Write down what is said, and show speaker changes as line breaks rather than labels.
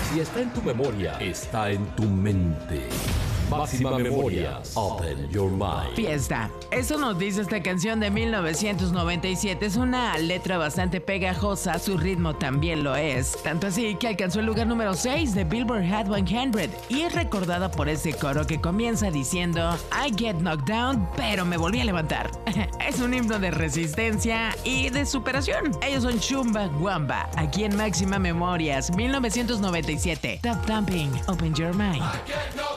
Si está en tu memoria, está en tu mente. Máxima Memorias. Open your mind.
Fiesta. Eso nos dice esta canción de 1997. Es una letra bastante pegajosa, su ritmo también lo es. Tanto así que alcanzó el lugar número 6 de Billboard Hot 100 y es recordada por ese coro que comienza diciendo I get knocked down, pero me volví a levantar. Es un himno de resistencia y de superación. Ellos son Chumbawamba, aquí en Máxima Memorias, 1997. Top Thumping, Open Your Mind.